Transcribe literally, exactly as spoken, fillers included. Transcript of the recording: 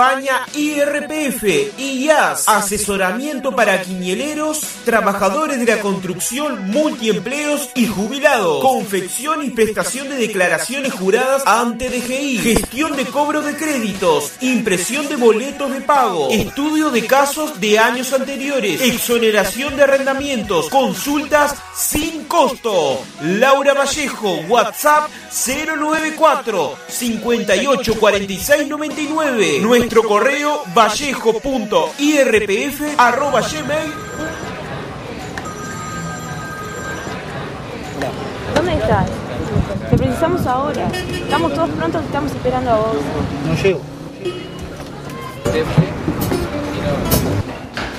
España I R P F, I A S, asesoramiento para quinieleros, trabajadores de la construcción, multiempleos y jubilados, confección y prestación de declaraciones juradas ante D G I, gestión de cobro de créditos, impresión de boletos de pago, estudio de casos de años anteriores, exoneración de arrendamientos, consultas sin costo. Laura Vallejo, WhatsApp cero nueve cuatro, cincuenta y ocho, cuarenta y seis, noventa y nueve. Nuestro correo vallejo punto i r p f arroba gmail. ¿Dónde estás? Te precisamos ahora. Estamos todos prontos, te estamos esperando a vos. No llego.